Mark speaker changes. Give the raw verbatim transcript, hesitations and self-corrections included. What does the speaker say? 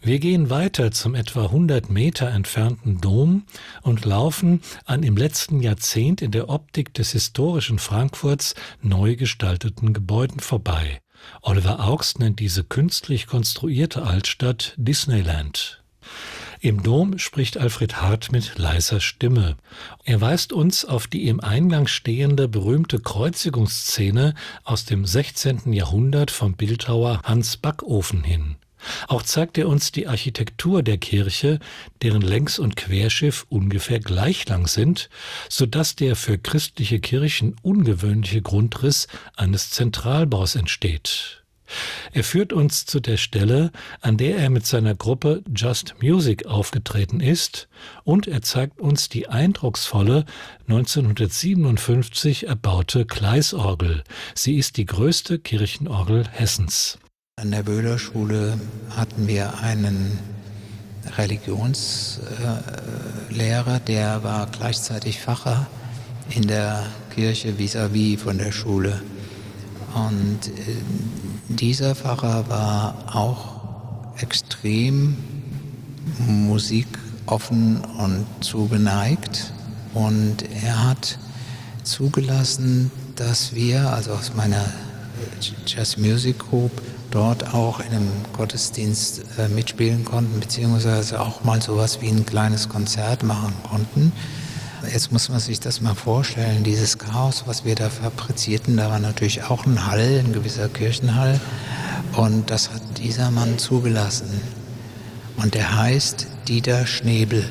Speaker 1: Wir gehen weiter zum etwa hundert Meter entfernten Dom und laufen an im letzten Jahrzehnt in der Optik des historischen Frankfurts neu gestalteten Gebäuden vorbei. Oliver Augst nennt diese künstlich konstruierte Altstadt Disneyland. Im Dom spricht Alfred Hart mit leiser Stimme. Er weist uns auf die im Eingang stehende berühmte Kreuzigungsszene aus dem sechzehnten Jahrhundert vom Bildhauer Hans Backofen hin. Auch zeigt er uns die Architektur der Kirche, deren Längs- und Querschiff ungefähr gleich lang sind, sodass der für christliche Kirchen ungewöhnliche Grundriss eines Zentralbaus entsteht. Er führt uns zu der Stelle, an der er mit seiner Gruppe Just Music aufgetreten ist, und er zeigt uns die eindrucksvolle neunzehnhundertsiebenundfünfzig erbaute Gleisorgel. Sie ist die größte Kirchenorgel Hessens.
Speaker 2: An der Böhler-Schule hatten wir einen Religionslehrer, der war gleichzeitig Pfarrer in der Kirche vis-à-vis von der Schule. Und dieser Pfarrer war auch extrem musikoffen und zugeneigt. Und er hat zugelassen, dass wir, also aus meiner Jazz Music Group, dort auch in einem Gottesdienst äh, mitspielen konnten, beziehungsweise auch mal sowas wie ein kleines Konzert machen konnten. Jetzt muss man sich das mal vorstellen, dieses Chaos, was wir da fabrizierten, da war natürlich auch ein Hall, ein gewisser Kirchenhall, und das hat dieser Mann zugelassen. Und der heißt Dieter Schnebel.